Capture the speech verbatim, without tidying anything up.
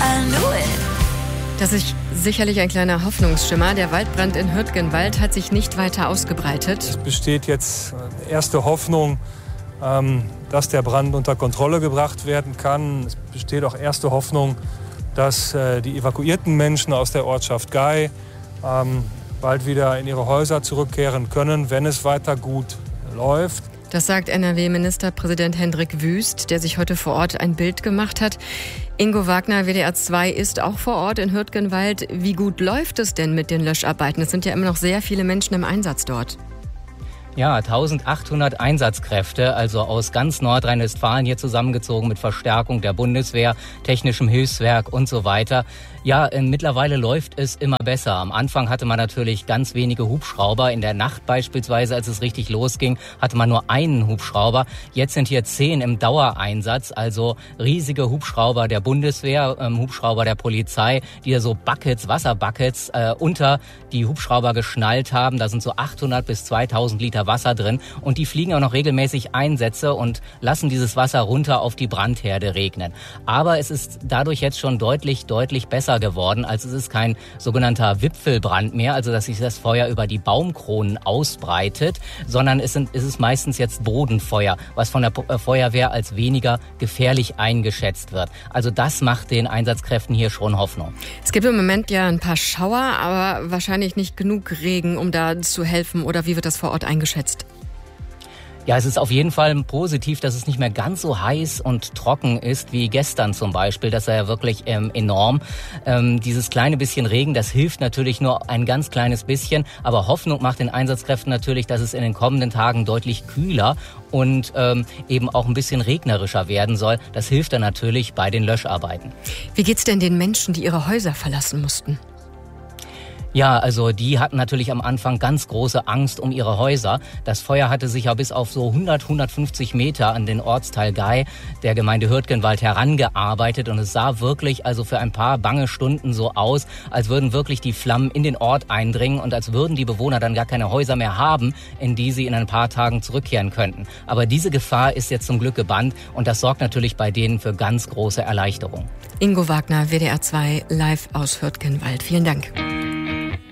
I knew it. Das ist sicherlich ein kleiner Hoffnungsschimmer. Der Waldbrand in Hürtgenwald hat sich nicht weiter ausgebreitet. Es besteht jetzt erste Hoffnung, dass der Brand unter Kontrolle gebracht werden kann. Es besteht auch erste Hoffnung, dass die evakuierten Menschen aus der Ortschaft Gay bald wieder in ihre Häuser zurückkehren können, wenn es weiter gut läuft. Das sagt N R W-Ministerpräsident Hendrik Wüst, der sich heute vor Ort ein Bild gemacht hat. Ingo Wagner, W D R zwei, ist auch vor Ort in Hürtgenwald. Wie gut läuft es denn mit den Löscharbeiten? Es sind ja immer noch sehr viele Menschen im Einsatz dort. Ja, eintausendachthundert Einsatzkräfte, also aus ganz Nordrhein-Westfalen hier zusammengezogen mit Verstärkung der Bundeswehr, technischem Hilfswerk und so weiter. Ja, äh, mittlerweile läuft es immer besser. Am Anfang hatte man natürlich ganz wenige Hubschrauber. In der Nacht beispielsweise, als es richtig losging, hatte man nur einen Hubschrauber. Jetzt sind hier zehn im Dauereinsatz, also riesige Hubschrauber der Bundeswehr, ähm, Hubschrauber der Polizei, die da so Buckets, Wasserbuckets äh, unter die Hubschrauber geschnallt haben. Da sind so achthundert bis zweitausend Liter Wasser drin und die fliegen auch noch regelmäßig Einsätze und lassen dieses Wasser runter auf die Brandherde regnen. Aber es ist dadurch jetzt schon deutlich, deutlich besser geworden. Also es ist kein sogenannter Wipfelbrand mehr, also dass sich das Feuer über die Baumkronen ausbreitet, sondern es, sind, es ist meistens jetzt Bodenfeuer, was von der Feuerwehr als weniger gefährlich eingeschätzt wird. Also das macht den Einsatzkräften hier schon Hoffnung. Es gibt im Moment ja ein paar Schauer, aber wahrscheinlich nicht genug Regen, um da zu helfen. Oder wie wird das vor Ort eingeschätzt? Ja, es ist auf jeden Fall positiv, dass es nicht mehr ganz so heiß und trocken ist wie gestern zum Beispiel. Das war ja wirklich ähm, enorm. Ähm, dieses kleine bisschen Regen, das hilft natürlich nur ein ganz kleines bisschen. Aber Hoffnung macht den Einsatzkräften natürlich, dass es in den kommenden Tagen deutlich kühler und ähm, eben auch ein bisschen regnerischer werden soll. Das hilft dann natürlich bei den Löscharbeiten. Wie geht's denn den Menschen, die ihre Häuser verlassen mussten? Ja, also die hatten natürlich am Anfang ganz große Angst um ihre Häuser. Das Feuer hatte sich ja bis auf so hundert, hundertfünfzig Meter an den Ortsteil Gay der Gemeinde Hürtgenwald herangearbeitet. Und es sah wirklich also für ein paar bange Stunden so aus, als würden wirklich die Flammen in den Ort eindringen und als würden die Bewohner dann gar keine Häuser mehr haben, in die sie in ein paar Tagen zurückkehren könnten. Aber diese Gefahr ist jetzt zum Glück gebannt und das sorgt natürlich bei denen für ganz große Erleichterung. Ingo Wagner, W D R zwei, live aus Hürtgenwald. Vielen Dank.